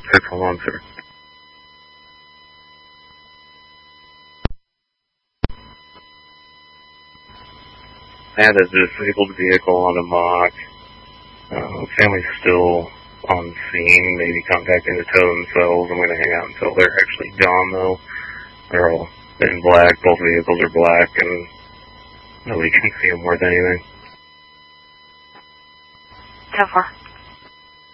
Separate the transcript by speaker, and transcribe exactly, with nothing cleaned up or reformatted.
Speaker 1: six one one, sir. And a disabled vehicle on the mock. Uh, family's still on scene, maybe contacting the tow themselves. I'm going to hang out until they're actually gone, though. They're all in black. Both vehicles are black, and nobody can see them worth anything.
Speaker 2: ten four.